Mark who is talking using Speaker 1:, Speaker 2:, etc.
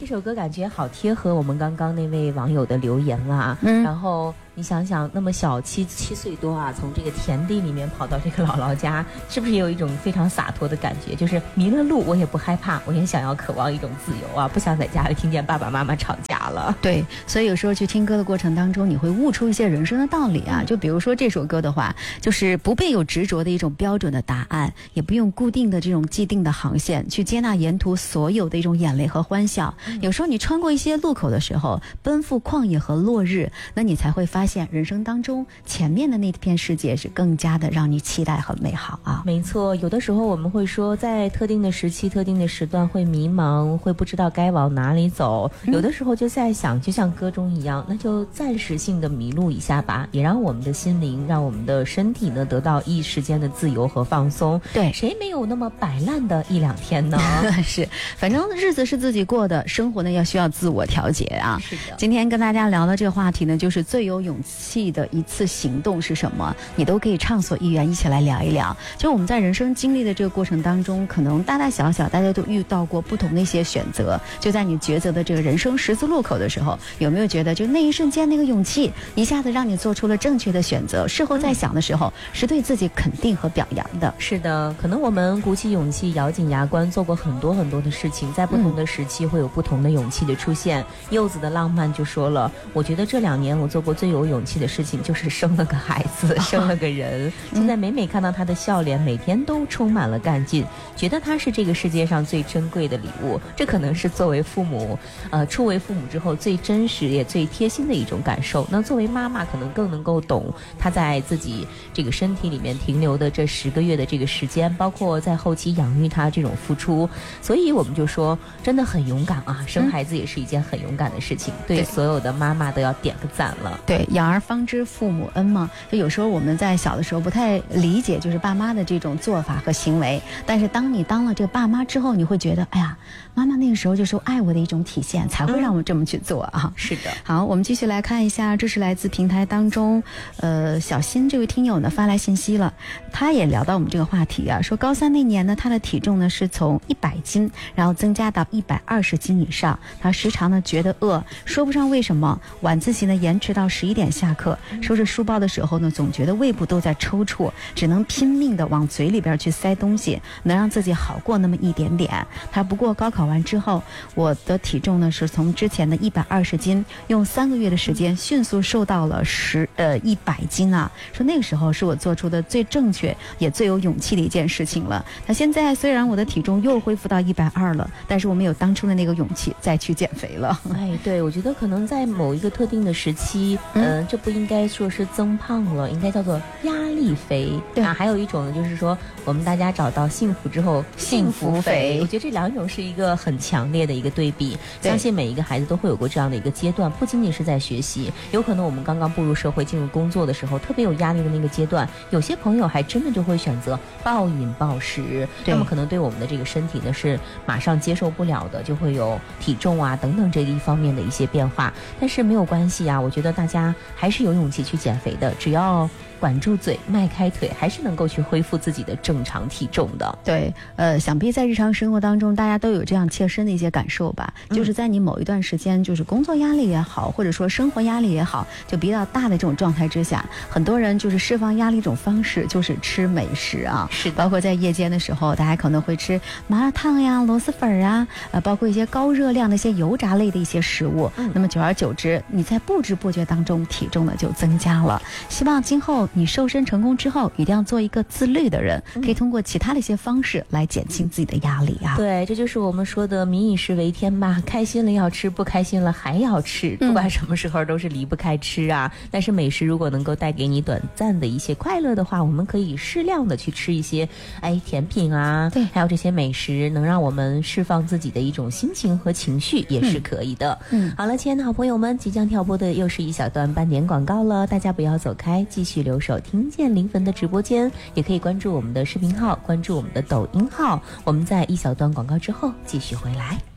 Speaker 1: 这首歌感觉好贴合我们刚刚那位网友的留言啊。然后你想想，那么小7岁多啊，从这个田地里面跑到这个姥姥家，是不是也有一种非常洒脱的感觉？就是迷了路我也不害怕，我也想要渴望一种自由啊，不想在家里听见爸爸妈妈吵架了。
Speaker 2: 对，所以有时候去听歌的过程当中，你会悟出一些人生的道理啊。就比如说这首歌的话，就是不必有执着的一种标准的答案，也不用固定的这种既定的航线，去接纳沿途所有的一种眼泪和欢笑。有时候你穿过一些路口的时候，奔赴旷野和落日，那你才会发现人生当中前面的那片世界是更加的让你期待和美好啊。
Speaker 1: 没错，有的时候我们会说，在特定的时期、特定的时段会迷茫，会不知道该往哪里走。有的时候就在想，就像歌中一样，那就暂时性的迷路一下吧，也让我们的心灵、让我们的身体呢得到一时间的自由和放松。
Speaker 2: 对，
Speaker 1: 谁没有那么摆烂的一两天呢？
Speaker 2: 是，反正日子是自己过的，生活呢要需要自我调节啊。
Speaker 1: 是的。
Speaker 2: 今天跟大家聊的这个话题呢，就是最有勇气的一次行动是什么？你都可以畅所欲言，一起来聊一聊。就我们在人生经历的这个过程当中，可能大大小小大家都遇到过不同的一些选择。就在你抉择的这个人生十字路口的时候，有没有觉得就那一瞬间那个勇气一下子让你做出了正确的选择？事后再想的时候，是对自己肯定和表扬的。
Speaker 1: 是的，可能我们鼓起勇气，咬紧牙关，做过很多很多的事情，在不同的时期会有不同的勇气的出现。柚子的浪漫就说了，我觉得这2年我做过最有勇气的事情就是生了个孩子，生了个人。现在每每看到他的笑脸，每天都充满了干劲，觉得他是这个世界上最珍贵的礼物。这可能是作为父母初为父母之后最真实也最贴心的一种感受。那作为妈妈可能更能够懂他在自己这个身体里面停留的这10个月的这个时间，包括在后期养育他这种付出。所以我们就说真的很勇敢啊，生孩子也是一件很勇敢的事情。对所有的妈妈都要点个赞了。
Speaker 2: 对，养儿方知父母恩嘛。就有时候我们在小的时候不太理解就是爸妈的这种做法和行为，但是当你当了这个爸妈之后，你会觉得哎呀，妈妈那个时候就是爱我的一种体现，才会让我这么去做啊。
Speaker 1: 是的。
Speaker 2: 好，我们继续来看一下，这是来自平台当中小新这位听友呢发来信息了，他也聊到我们这个话题啊，说高3那年呢，他的体重呢是从100斤然后增加到120斤以上，他时常呢觉得饿，说不上为什么，晚自习呢延迟到11点下课，收拾书包的时候呢总觉得胃部都在抽搐，只能拼命的往嘴里边去塞东西，能让自己好过那么一点点。他不过高考完之后，我的体重呢是从之前的120斤用3个月的时间迅速瘦到了100斤啊，说那个时候是我做出的最正确也最有勇气的一件事情了。那现在虽然我的体重又恢复到120了，但是我没有当初的那个勇气再去减肥了。
Speaker 1: 哎，对，我觉得可能在某一个特定的时期，这不应该说是增胖了，应该叫做压力肥。
Speaker 2: 对
Speaker 1: 啊，还有一种呢，就是说我们大家找到幸福之后，幸福肥。我觉得这2种是一个很强烈的一个对比。相信每一个孩子都会有过这样的一个阶段，不仅仅是在学习，有可能我们刚刚步入社会、进入工作的时候，特别有压力的那个阶段，有些朋友还真的就会选择暴饮暴食，那么可能对我们的这个身体呢是马上接受不了的，就会有体重啊等等这一方面的一些变化。但是没有关系啊，我觉得大家还是有勇气去减肥的，只要管住嘴，迈开腿，还是能够去恢复自己的正常体重的。
Speaker 2: 对，想必在日常生活当中，大家都有这样切身的一些感受吧。就是在你某一段时间，就是工作压力也好，或者说生活压力也好，就比较大的这种状态之下，很多人就是释放压力一种方式，就是吃美食啊。
Speaker 1: 是的，
Speaker 2: 包括在夜间的时候，大家可能会吃麻辣烫呀、螺蛳粉啊，包括一些高热量的一些油炸类的一些食物。那么久而久之，你在不知不觉当中体重呢就增加了。希望今后你瘦身成功之后，一定要做一个自律的人，可以通过其他的一些方式来减轻自己的压力啊。
Speaker 1: 对，这就是我们说的民以食为天吧，开心了要吃，不开心了还要吃，不管什么时候都是离不开吃啊。但是美食如果能够带给你短暂的一些快乐的话，我们可以适量的去吃一些甜品啊，对，还有这些美食能让我们释放自己的一种心情和情绪也是可以的。好了，亲爱的好朋友们，即将跳播的又是一小段半点广告了，大家不要走开，继续留守听见灵魂的直播间，也可以关注我们的视频号，关注我们的抖音号，我们在一小段广告之后继续回来。